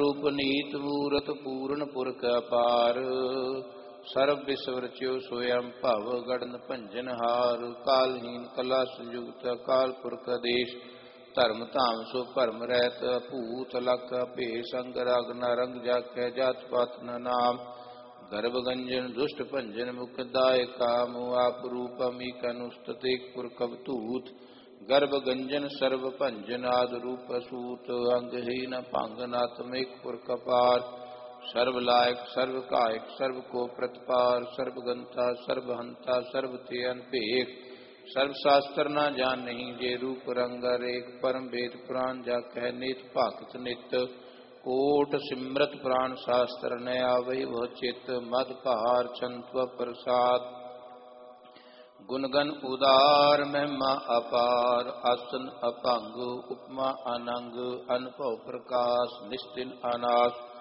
रूप नीत मूरत पूर्ण पुरख अपार। सर्व विश्व रच्यो सोयम भव गढ़न भंजन हार। कालहीन कला संयुक्त अकाल पुरख आदेश। धर्म धाम सो भरम रहत भूत लख भेष। अंग रग न रंग जाकै जात पात न नाम। गर्भ गंजन दुष्ट भंजन मुखदायका। आप रूप अमीक अनुस्तत एक पुरख अवधूत। गर्भ गंजन सर्व भंजन आद रूप सूत। अंगहीन भंग नात्मिक पुरख अपार। सर्व लायक सर्व कायक सर्व को प्रतिपार। सर्व गंता सर्व हंता सर्व ते अनभेक। सर्व शास्त्र न जान नहीं जे रूप रंग अरेक। परम वेद पुराण जा कह नित भगत नित। कोट सिमरत प्राण शास्त्र न आवै वह चित। मद भार छंत्व प्रसाद गुणगन उदार। महिमा अपार आसन अभंग उपमा अनंग। अनुभव प्रकाश निश्चिल अनाश।